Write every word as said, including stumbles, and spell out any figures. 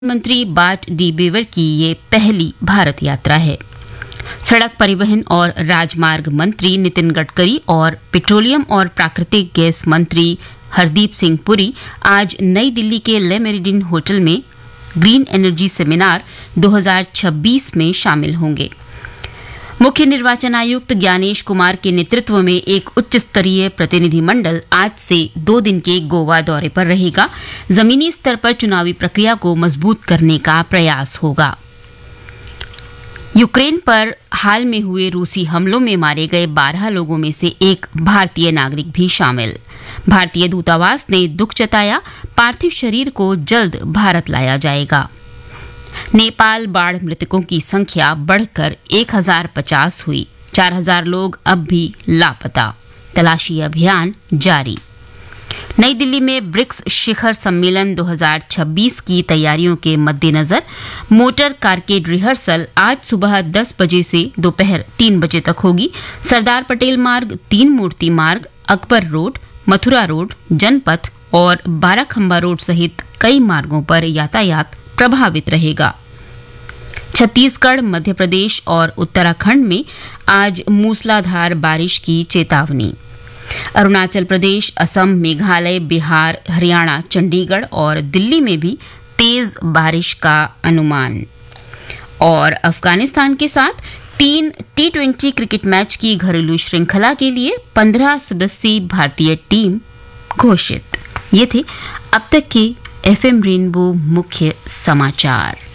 मंत्री बाट D Weber की ये पहली भारत यात्रा है। सड़क परिवहन और राजमार्ग मंत्री नितिन गडकरी और पेट्रोलियम और प्राकृतिक गैस मंत्री हरदीप सिंह पुरी आज नई दिल्ली के ले मेरिडियन होटल में ग्रीन एनर्जी सेमिनार दो हज़ार छब्बीस में शामिल होंगे। मुख्य निर्वाचन आयुक्त ज्ञानेश कुमार के नेतृत्व में एक उच्च स्तरीय प्रतिनिधिमंडल आज से दो दिन के गोवा दौरे पर रहेगा। जमीनी स्तर पर चुनावी प्रक्रिया को मजबूत करने का प्रयास होगा। यूक्रेन पर हाल में हुए रूसी हमलों में मारे गए बारह लोगों में से एक भारतीय नागरिक भी शामिल। भारतीय दूतावास ने दुख जताया, पार्थिव शरीर को जल्द भारत लाया जाएगा। नेपाल बाढ़ मृतकों की संख्या बढ़कर एक हज़ार पचास हुई। चार हज़ार लोग अब भी लापता। तलाशी अभियान जारी। नई दिल्ली में ब्रिक्स शिखर सम्मेलन दो हज़ार छब्बीस की तैयारियों के मद्देनजर मोटर कारकेड रिहर्सल आज सुबह दस बजे से दोपहर तीन बजे तक होगी। सरदार पटेल मार्ग, तीन मूर्ति मार्ग, अकबर रोड, मथुरा रोड, जनपथ और बाराखंबा रोड सहित कई मार्गों पर यातायात प्रभावित रहेगा। छत्तीसगढ़, मध्य प्रदेश और उत्तराखंड में आज मूसलाधार बारिश की चेतावनी। अरुणाचल प्रदेश, असम, मेघालय, बिहार, हरियाणा, चंडीगढ़ और दिल्ली में भी तेज बारिश का अनुमान। और अफगानिस्तान के साथ तीन टी ट्वेंटी क्रिकेट मैच की घरेलू श्रृंखला के लिए पंद्रह सदस्यीय भारतीय टीम घोषित। ये थे अब तक के एफएम रेनबो मुख्य समाचार।